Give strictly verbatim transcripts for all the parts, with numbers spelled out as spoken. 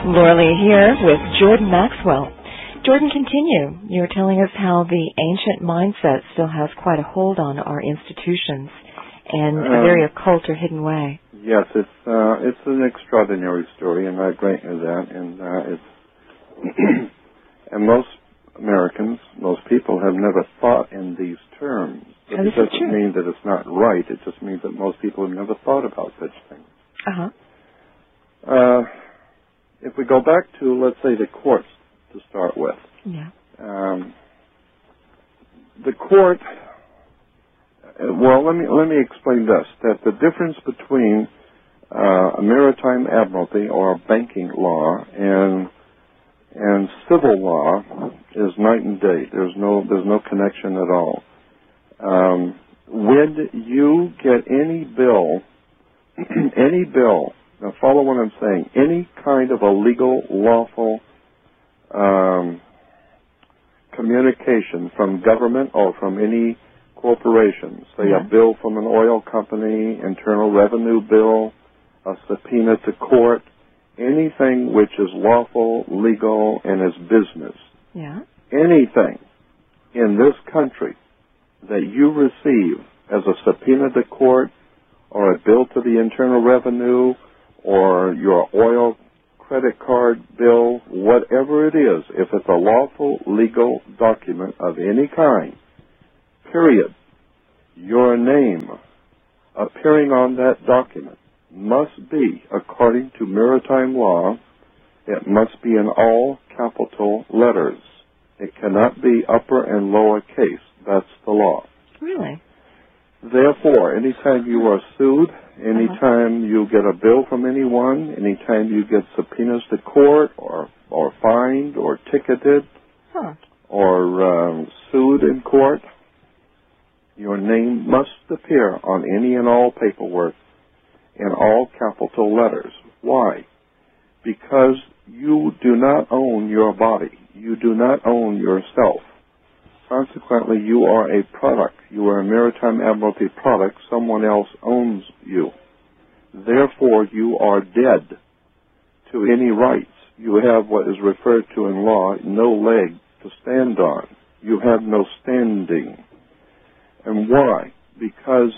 Laura Lee here with Jordan Maxwell. Jordan, continue. You were telling us how the ancient mindset still has quite a hold on our institutions in a very um, occult or hidden way. Yes, it's uh, it's an extraordinary story, and I grant you that. And uh, it's and most Americans, most people, have never thought in these terms. But Oh, it this is doesn't true. mean that it's not right. It just means that most people have never thought about such things. Uh-huh. Uh, if we go back to, let's say, the courts to start with. Yeah. Um, the court, uh, well, let me let me explain this, that the difference between uh, a maritime admiralty or banking law and and civil law is night and day. There's no there's no connection at all. Um, when you get any bill, any bill, now follow what I'm saying, any kind of a legal, lawful um, communication from government or from any corporation, say Yeah. a bill from an oil company, internal revenue bill, a subpoena to court, anything which is lawful, legal, and is business, Yeah. anything in this country that you receive as a subpoena to court or a bill to the Internal Revenue or your oil credit card bill, whatever it is, if it's a lawful legal document of any kind, period, your name appearing on that document must be, according to maritime law, it must be in all capital letters. It cannot be upper and lower case. That's the law. Really? Therefore, anytime you are sued, anytime uh-huh. you get a bill from anyone, anytime you get subpoenas to court or or fined or ticketed huh. or um, sued in court, your name must appear on any and all paperwork in all capital letters. Why? Because you do not own your body. You do not own yourself. Consequently, you are a product. You are a maritime admiralty product. Someone else owns you. Therefore, you are dead to any rights. You have what is referred to in law, no leg to stand on. You have no standing. And why? Because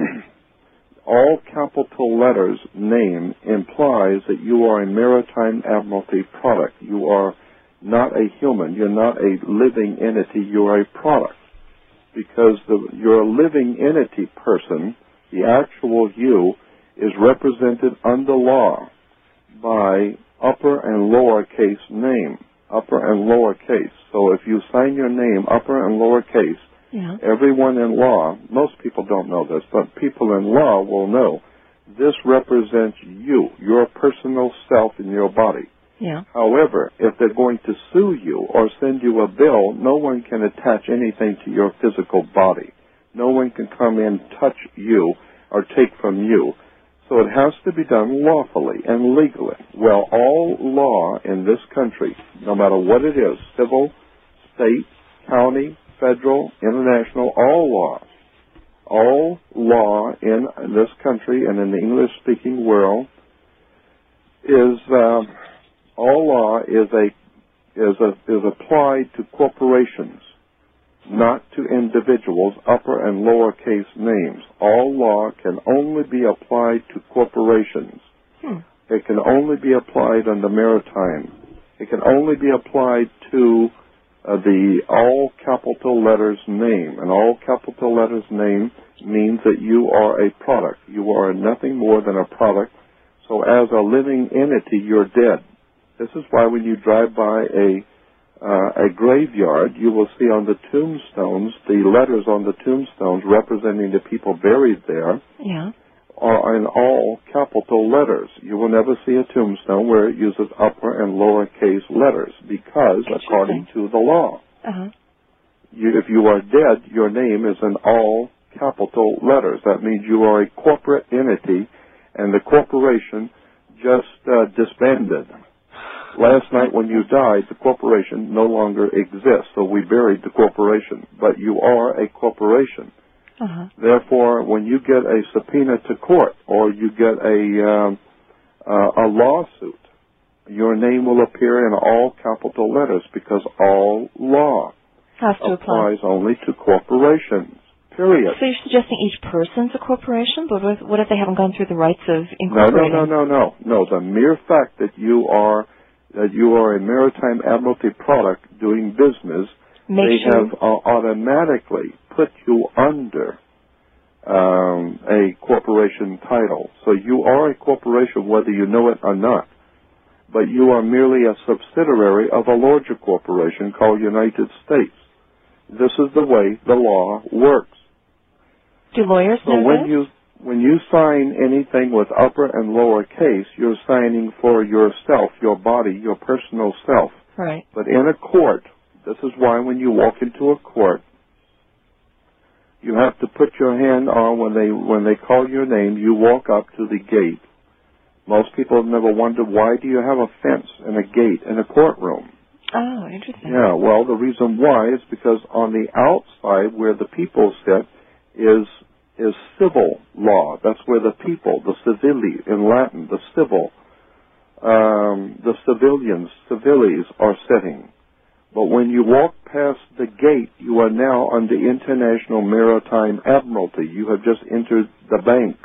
all capital letters name implies that you are a maritime admiralty product. You are not a human. You're not a living entity. You're a product. Because the, you're a living entity person, the actual you, is represented under law by upper and lower case name. Upper and lower case. So if you sign your name upper and lower case, yeah. everyone in law, most people don't know this, but people in law will know, this represents you, your personal self in your body. Yeah. However, if they're going to sue you or send you a bill, no one can attach anything to your physical body. No one can come in, touch you, or take from you. So it has to be done lawfully and legally. Well, all law in this country, no matter what it is, civil, state, county, federal, international, all law, all law in this country and in the English-speaking world is... Uh, All law is a is a is applied to corporations, not to individuals, upper and lower case names. All law can only be applied to corporations. Hmm. It can only be applied under maritime. It can only be applied to uh, the all capital letters name. And all capital letters name means that you are a product. You are nothing more than a product. So as a living entity, you're dead. This is why when you drive by a uh, a graveyard, you will see on the tombstones, the letters on the tombstones representing the people buried there yeah. are in all capital letters. You will never see a tombstone where it uses upper and lower case letters because, according to the law, uh-huh. you, if you are dead, your name is in all capital letters. That means you are a corporate entity, and the corporation just uh, disbanded. Last night when you died, the corporation no longer exists, so we buried the corporation. But you are a corporation. Uh-huh. Therefore, when you get a subpoena to court or you get a um, uh, a lawsuit, your name will appear in all capital letters because all law Has to applies apply. only to corporations, period. So you're suggesting each person's a corporation, but what if, what if they haven't gone through the rights of No, incorporating? no, no, no, no. No, the mere fact that you are that you are a Maritime Admiralty product doing business, Make they sure. have uh, automatically put you under um, a corporation title. So you are a corporation whether you know it or not. But you are merely a subsidiary of a larger corporation called United States. This is the way the law works. Do lawyers So know when this? you when you sign anything with upper and lower case, you're signing for yourself, your body, your personal self. Right. But in a court, this is why when you walk into a court, you have to put your hand on when they when they call your name. You walk up to the gate. Most people have never wondered, why do you have a fence and a gate in a courtroom? Oh, interesting. Yeah, well, the reason why is because on the outside where the people sit is is civil law. That's where the people, the civili in Latin, the civil, um, the civilians, civiles are sitting. But when you walk past the gate, you are now under International Maritime Admiralty. You have just entered the bank.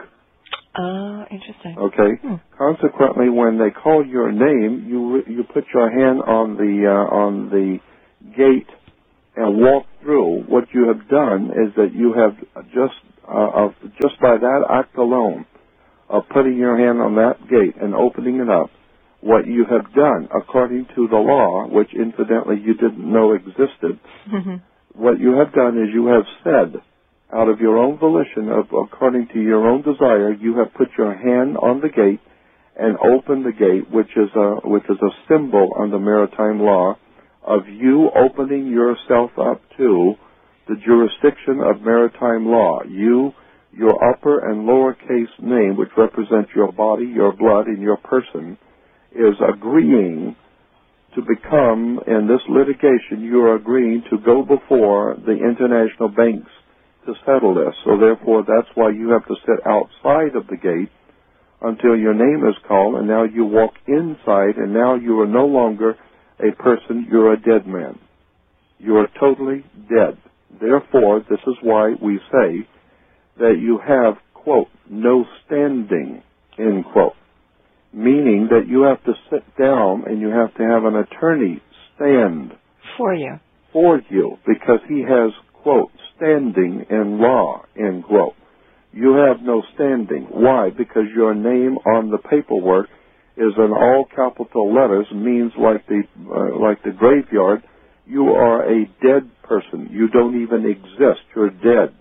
Oh, interesting. Okay. Hmm. Consequently, when they call your name, you you put your hand on the uh, on the gate and walk through. What you have done is that you have just uh, of just by that act alone of putting your hand on that gate and opening it up, what you have done according to the law, which incidentally you didn't know existed, what you have done is you have said, out of your own volition, of, according to your own desire, you have put your hand on the gate and opened the gate, which is a which is a symbol under maritime law of you opening yourself up to the jurisdiction of maritime law. You, your upper and lower case name, which represents your body, your blood, and your person, is agreeing to become, in this litigation, you are agreeing to go before the international banks to settle this. So therefore, that's why you have to sit outside of the gate until your name is called, and now you walk inside, and now you are no longer a person, you're a dead man. You are totally dead. Therefore, this is why we say that you have, quote, no standing, end quote, meaning that you have to sit down and you have to have an attorney stand For you. for you because he has, quote, standing in law, end quote. You have no standing. Why? Because your name on the paperwork is in all capital letters, means like the uh, like the graveyard, you are a dead person. You don't even exist. You're dead.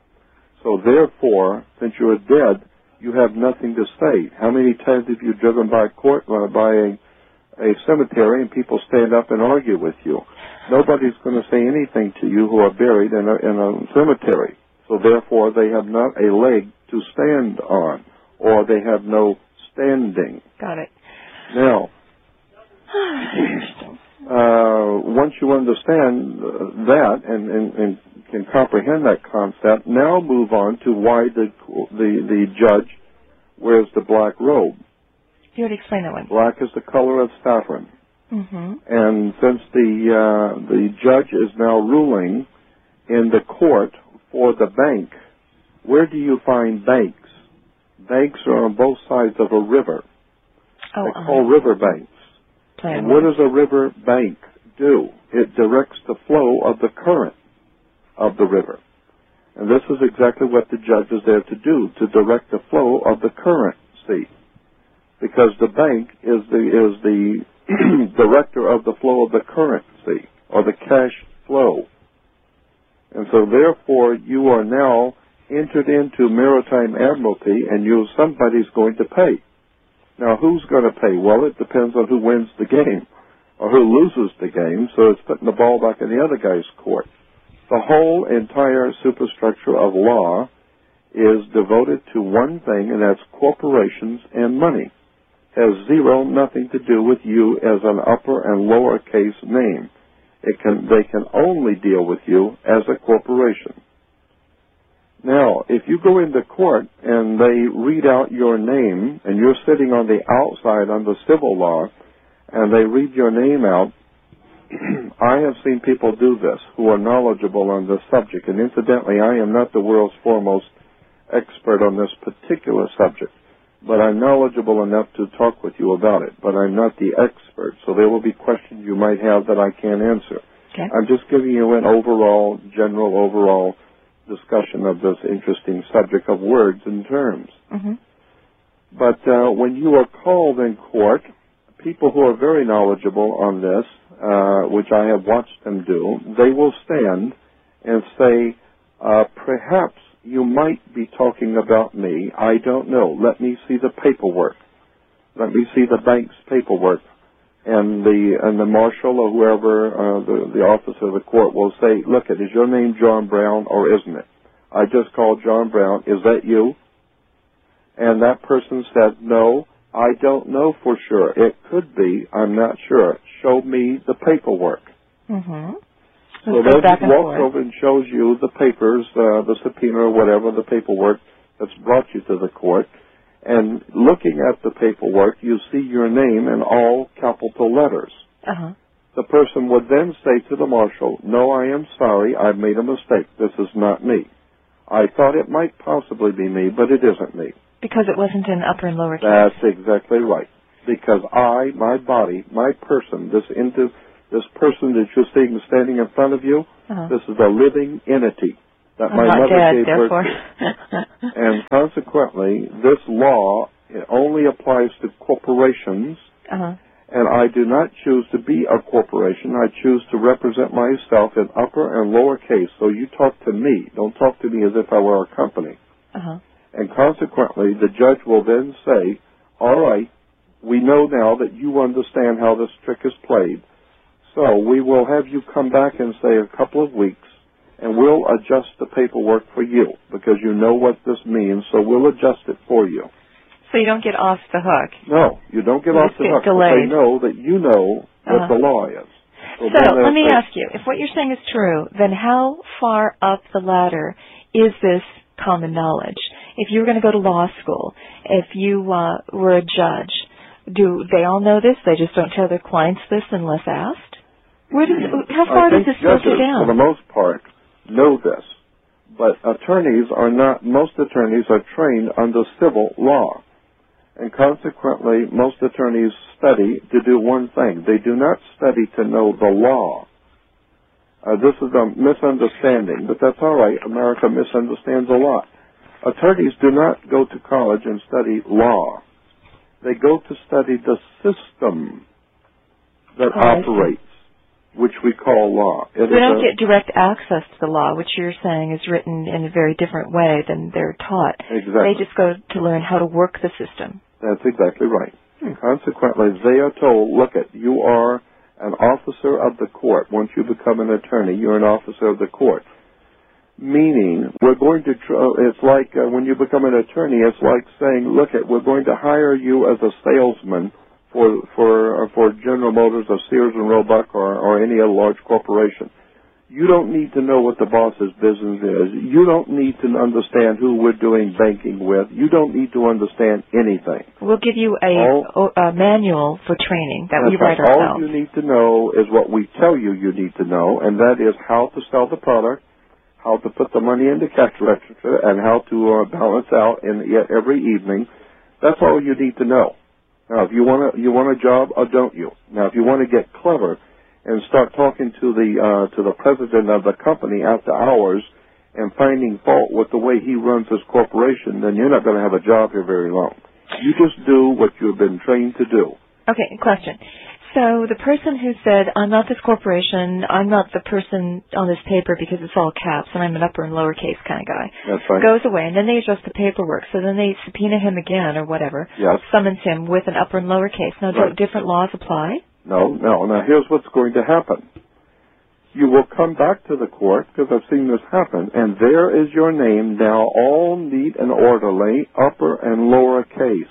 So therefore, since you're dead, you have nothing to say. How many times have you driven by court uh, by a, a cemetery and people stand up and argue with you? Nobody's going to say anything to you who are buried in a, in a cemetery. So therefore, they have not a leg to stand on, or they have no standing. Got it. Now, uh, once you understand that and, and, and can comprehend that concept, now move on to why the the, the judge wears the black robe. You already explained that one. Black is the color of saffron. Mm-hmm. And since the uh, the judge is now ruling in the court for the bank, where do you find banks? Banks are on both sides of a river. Oh, They're uh-huh. called river banks. Plan And what does a river bank do? It directs the flow of the current of the river. And this is exactly what the judge is there to do, to direct the flow of the currency. Because the bank is the is the director of the flow of the currency, or the cash flow. And so therefore you are now entered into maritime admiralty, and you somebody's going to pay. Now who's going to pay? Well, it depends on who wins the game or who loses the game, so it's putting the ball back in the other guy's court. The whole entire superstructure of law is devoted to one thing, and that's corporations and money. Has zero, nothing to do with you as an upper and lower case name. It can, they can only deal with you as a corporation. Now, if you go into court and they read out your name and you're sitting on the outside under civil law, and they read your name out. I have seen people do this who are knowledgeable on this subject, and incidentally, I am not the world's foremost expert on this particular subject, but I'm knowledgeable enough to talk with you about it, but I'm not the expert, so there will be questions you might have that I can't answer. Okay. I'm just giving you an overall, general overall discussion of this interesting subject of words and terms. Mm-hmm. But uh, when you are called in court, people who are very knowledgeable on this, uh, which I have watched them do, they will stand and say, uh, perhaps you might be talking about me. I don't know. Let me see the paperwork. Let me see the bank's paperwork. And the and the marshal or whoever, uh, the, the officer of the court will say, look, it is your name John Brown or isn't it? I just called John Brown. Is that you? And that person said, no, I don't know for sure. It could be. I'm not sure. Show me the paperwork. Mm-hmm. So then he walks over and shows you the papers, uh, the subpoena or whatever, the paperwork that's brought you to the court. And looking at the paperwork, you see your name in all capital letters. Uh-huh. The person would then say to the marshal, no, I am sorry, I've made a mistake. This is not me. I thought it might possibly be me, but it isn't me. Because it wasn't in upper and lower case. That's exactly right. Because I, my body, my person, this into this person that you're seeing standing in front of you, uh-huh. This is a living entity that I'm my not mother dead, gave therefore. birth to. And consequently, this law it only applies to corporations, uh-huh. And I do not choose to be a corporation. I choose to represent myself in upper and lower case. So you talk to me. Don't talk to me as if I were a company. Uh-huh. And consequently, the judge will then say, all right, we know now that you understand how this trick is played. So we will have you come back in, say, a couple of weeks, and we'll adjust the paperwork for you because you know what this means, so we'll adjust it for you. So you don't get off the hook. No, you don't get you off the hook. But they know that you know what uh-huh. the law is. So, so let me say, ask you, if what you're saying is true, then how far up the ladder is this common knowledge? If you were going to go to law school, if you uh, were a judge, do they all know this? They just don't tell their clients this unless asked? Where does, how far does this filter down? For the most part, know this. But attorneys are not, most attorneys are trained under civil law. And consequently, most attorneys study to do one thing. They do not study to know the law. Uh, this is a misunderstanding, but that's all right. America misunderstands a lot. Attorneys do not go to college and study law. They go to study the system that oh, operates, which we call law. It they don't a, get direct access to the law, which you're saying is written in a very different way than they're taught. Exactly. They just go to learn how to work the system. That's exactly right. Hmm. Consequently, they are told, look, at you are an officer of the court. Once you become an attorney, you're an officer of the court. Meaning, we're going to, tr- it's like uh, when you become an attorney, it's like saying, look, at we're going to hire you as a salesman for for uh, for General Motors or Sears and Roebuck or, or any other large corporation. You don't need to know what the boss's business is. You don't need to understand who we're doing banking with. You don't need to understand anything. We'll give you a, all, a manual for training that we write right. ourselves. All you need to know is what we tell you you need to know, and that is how to sell the product, how to put the money in the cash register, and how to uh, balance out in every evening. That's all you need to know. Now, if you want a, you want a job, or don't you? Now, if you want to get clever and start talking to the uh, to the president of the company after hours and finding fault with the way he runs his corporation, then you're not going to have a job here very long. You just do what you've been trained to do. Okay, question. So the person who said, I'm not this corporation, I'm not the person on this paper because it's all caps and I'm an upper and lower case kind of guy, That's right. goes away, and then they adjust the paperwork. So then they subpoena him again or whatever, yes. summons him with an upper and lower case. Now, right. don't different laws apply? No, no. Now, here's what's going to happen. You will come back to the court, because I've seen this happen, and there is your name now all neat and orderly, upper and lower case.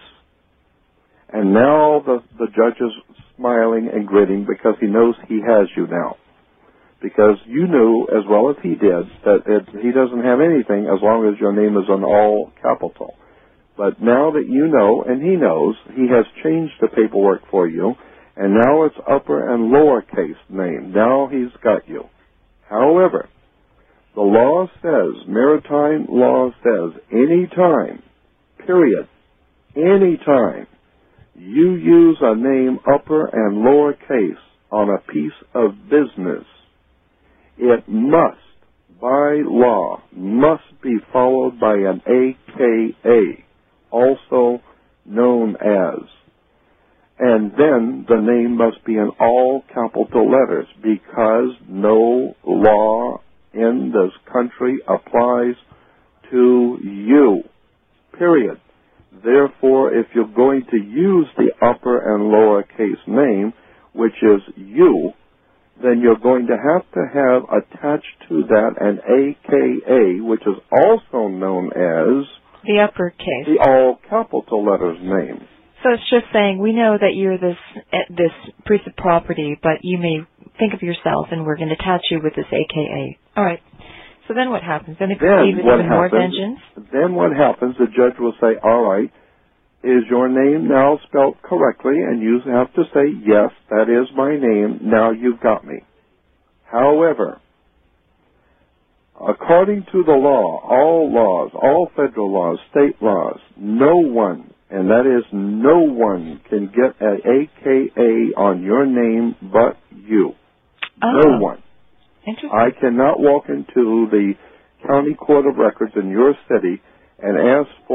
And now the, the judge is smiling and grinning because he knows he has you now. Because you knew, as well as he did, that it, he doesn't have anything as long as your name is in all capital. But now that you know, and he knows, he has changed the paperwork for you, And now it's upper and lowercase name. Now he's got you. However, the law says, maritime law says, any time, period, any time you use a name upper and lowercase on a piece of business, it must, by law, must be followed by an A K A, also known as. And then the name must be in all capital letters, because no law in this country applies to you, period. Therefore, if you're going to use the upper and lowercase name, which is you, then you're going to have to have attached to that an A K A, which is also known as the uppercase, the all capital letters name. So it's just saying, we know that you're this this piece of property, but you may think of yourself, and we're going to attach you with this A K A. All right. So then what happens? Then it proceeds with even more vengeance? Then what happens, the judge will say, all right, is your name now spelled correctly? And you have to say, yes, that is my name. Now you've got me. However, according to the law, all laws, all federal laws, state laws, no one, and that is no one, can get an A K A on your name but you. Oh. No one. Interesting. I cannot walk into the county court of records in your city and ask for